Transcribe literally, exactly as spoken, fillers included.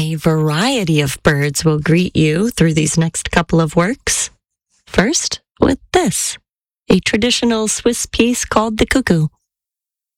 A variety of birds will greet you through these next couple of works. First, with this, a traditional Swiss piece called the cuckoo.